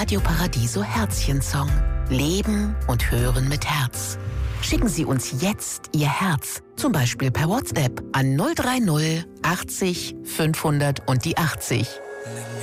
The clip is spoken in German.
Radio Paradiso Herzchen-Song. Leben und hören mit Herz. Schicken Sie uns jetzt Ihr Herz, zum Beispiel per WhatsApp an 030 80 500 und die 80.